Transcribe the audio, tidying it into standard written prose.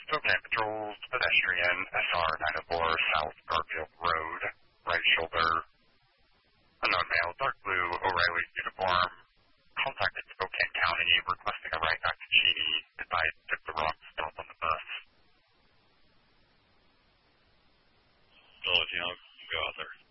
Spokane Patrols, pedestrian, SR 904 South Garfield Road, right shoulder, unknown male, dark blue, O'Reilly uniform, contacted Spokane County, requesting a ride back to Cheney, advised took the wrong stop on the bus. So if you know, go out there.